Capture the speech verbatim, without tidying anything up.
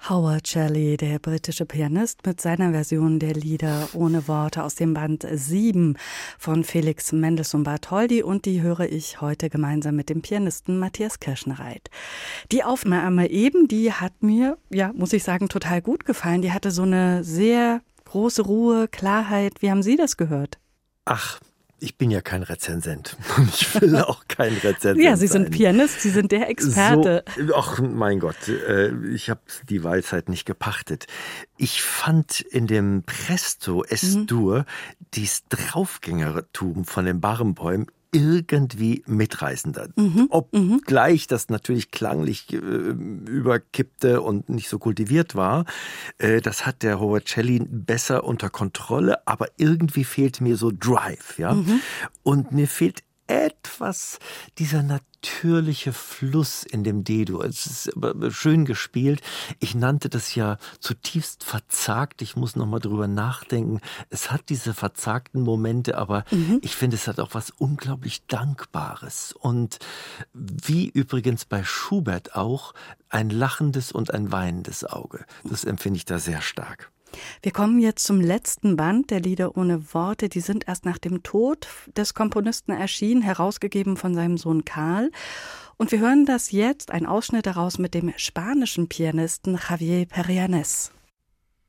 Howard Shelley, der britische Pianist, mit seiner Version der Lieder ohne Worte aus dem Band sieben von Felix Mendelssohn Bartholdy, und die höre ich heute gemeinsam mit dem Pianisten Matthias Kirschenreit. Die Aufnahme eben, die hat mir, ja, muss ich sagen, total gut gefallen. Die hatte so eine sehr große Ruhe, Klarheit. Wie haben Sie das gehört? Ach, ich bin ja kein Rezensent und ich will auch kein Rezensent Ja, Sie sind sein. Pianist, Sie sind der Experte. So, ach mein Gott, ich habe die Weisheit nicht gepachtet. Ich fand in dem Presto Es-Dur mhm. dieses Draufgängertum von den Barenboim irgendwie mitreißender. Mhm, Obgleich das natürlich klanglich äh, überkippte und nicht so kultiviert war, äh, das hat der Howard Shelley besser unter Kontrolle, aber irgendwie fehlt mir so Drive, ja. Mhm. Und mir fehlt etwas dieser natürliche Fluss in dem D-Dur. Es ist schön gespielt. Ich nannte das ja zutiefst verzagt. Ich muss noch mal drüber nachdenken. Es hat diese verzagten Momente, aber mhm. ich finde, es hat auch was unglaublich Dankbares. Und wie übrigens bei Schubert auch, ein lachendes und ein weinendes Auge. Das empfinde ich da sehr stark. Wir kommen jetzt zum letzten Band der Lieder ohne Worte. Die sind erst nach dem Tod des Komponisten erschienen, herausgegeben von seinem Sohn Karl. Und wir hören das jetzt, ein Ausschnitt daraus mit dem spanischen Pianisten Javier Perianes.